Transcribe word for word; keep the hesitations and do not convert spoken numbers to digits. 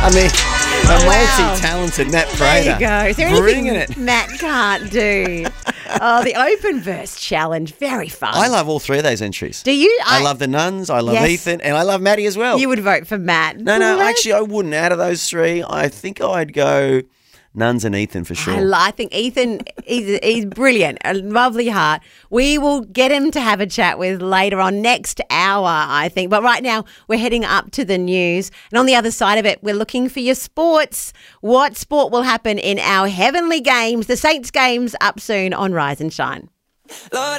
I mean, a Oh, wow. multi-talented Matt There you Prater. go. Is there Bringing anything it. Matt can't do? Oh, the Open Verse Challenge. Very fun. I love all three of those entries. Do you? I, love the Nuns, I love Yes. Ethan, and I love Maddie as well. You would vote for Matt. no, no, What? actually, I wouldn't. Out of those three, I think I'd go Nuns and Ethan for sure. I, li- I think Ethan, he's, he's brilliant, a lovely heart. We will get him to have a chat with later on next hour, I think. But right now, we're heading up to the news. And on the other side of it, we're looking for your sports. What sport will happen in our heavenly games? The Saints games up soon on Rise and Shine. Lord,